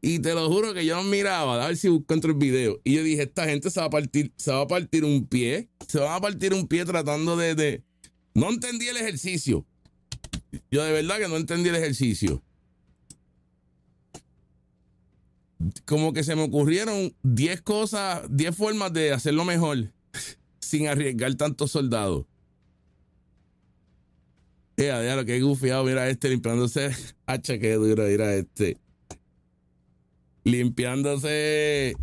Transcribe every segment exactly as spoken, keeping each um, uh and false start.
Y te lo juro que yo no miraba, a ver si encuentro el video. Y yo dije, esta gente se va a partir, se va a partir un pie. Se va a partir un pie tratando de, de... No entendí el ejercicio. Yo de verdad que no entendí el ejercicio. Como que se me ocurrieron diez cosas, diez formas de hacerlo mejor sin arriesgar tantos soldados. Ya, ya, lo que he gufiado, mira este limpiándose. Hacha, qué duro, mira este. Limpiándose.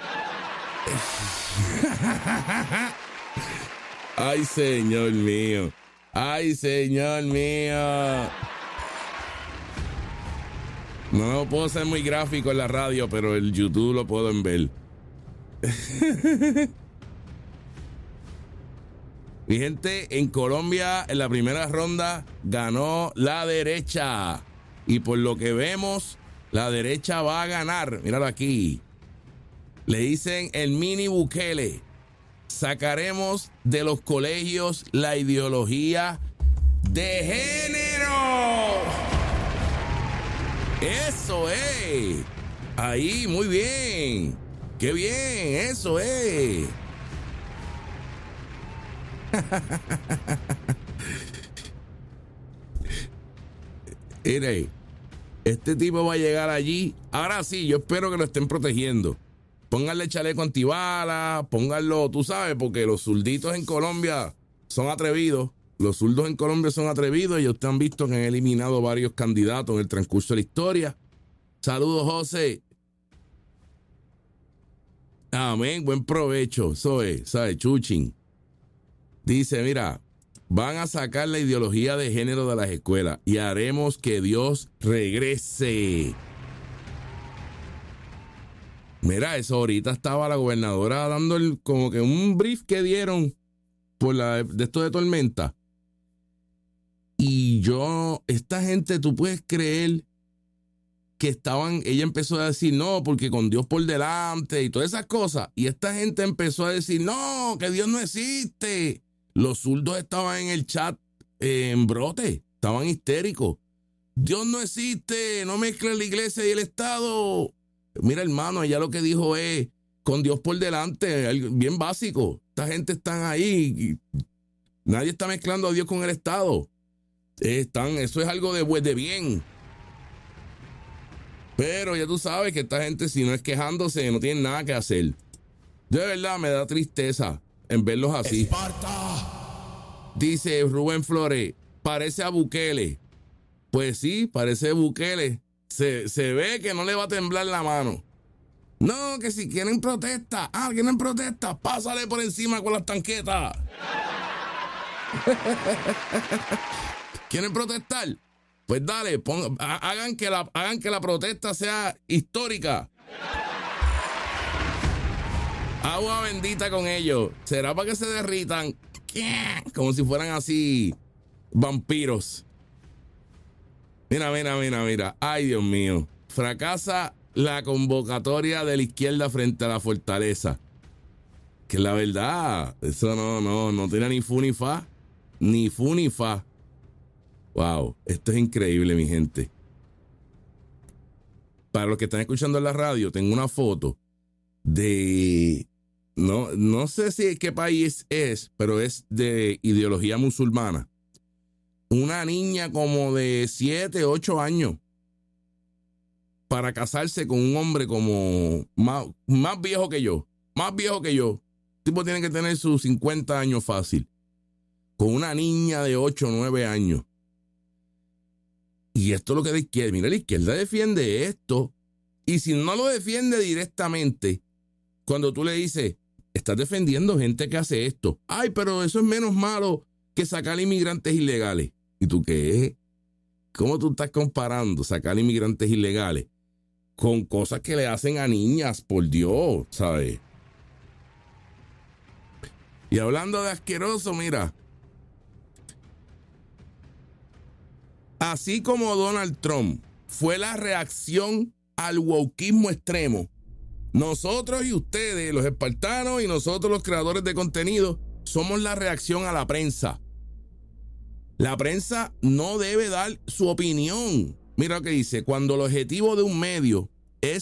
Ay, señor mío. Ay, señor mío. No puedo ser muy gráfico en la radio, pero el YouTube lo puedo ver. Mi gente, en Colombia, en la primera ronda, ganó la derecha. Y por lo que vemos, la derecha va a ganar. Míralo aquí. Le dicen el mini Bukele. Sacaremos de los colegios la ideología de género. Eso es. Ahí, muy bien. Qué bien, eso es. Mire, este tipo va a llegar allí. Ahora sí, yo espero que lo estén protegiendo. Pónganle chaleco antibala, pónganlo, tú sabes, porque los zurditos en Colombia son atrevidos. Los zurdos en Colombia son atrevidos y ustedes han visto que han eliminado varios candidatos en el transcurso de la historia. Saludos, José. Amén, buen provecho. Eso es, ¿sabes? Chuchín. Dice, mira, van a sacar la ideología de género de las escuelas y haremos que Dios regrese. Mira, eso ahorita estaba la gobernadora dando el, como que un brief que dieron por la de esto de tormenta. Y yo, esta gente, tú puedes creer que estaban, ella empezó a decir no, porque con Dios por delante y todas esas cosas. Y esta gente empezó a decir no, que Dios no existe. Los zurdos estaban en el chat eh, en brote, estaban histéricos. Dios no existe, no mezclen la iglesia y el Estado. Mira, hermano, ella lo que dijo es con Dios por delante, bien básico. Esta gente están ahí, nadie está mezclando a Dios con el Estado. Están, eso es algo de, de bien. Pero ya tú sabes que esta gente, si no es quejándose, no tienen nada que hacer. De verdad me da tristeza en verlos así. ¡Esparta! Dice Rubén Flores, parece a Bukele. Pues sí, parece a Bukele. Se, se ve que no le va a temblar la mano. No, que si quieren protesta. Ah, quieren protesta. Pásale por encima con las tanquetas. ¿Quieren protestar? Pues dale, pon, hagan, que la, hagan que la protesta sea histórica. Agua bendita con ellos. ¿Será para que se derritan? Como si fueran así vampiros. Mira, mira, mira, mira. Ay, Dios mío. Fracasa la convocatoria de la izquierda frente a la fortaleza. Que la verdad, eso no, no, no tiene ni fu ni fa. Ni fu ni fa. Wow, esto es increíble, mi gente. Para los que están escuchando en la radio, tengo una foto de... No, no sé si qué país es, pero es de ideología musulmana. Una niña como de siete, ocho años para casarse con un hombre como más, más viejo que yo. Más viejo que yo. El tipo tiene que tener sus cincuenta años fácil. Con una niña de ocho o nueve años. Y esto es lo que la izquierda, mira, la izquierda defiende esto. Y si no lo defiende directamente, cuando tú le dices, estás defendiendo gente que hace esto. Ay, pero eso es menos malo que sacar inmigrantes ilegales. ¿Y tú qué? ¿Cómo tú estás comparando sacar inmigrantes ilegales con cosas que le hacen a niñas? Por Dios, ¿sabes? Y hablando de asqueroso, mira. Así como Donald Trump fue la reacción al wokismo extremo, nosotros y ustedes, los espartanos y nosotros los creadores de contenido, somos la reacción a la prensa. La prensa no debe dar su opinión. Mira lo que dice, cuando el objetivo de un medio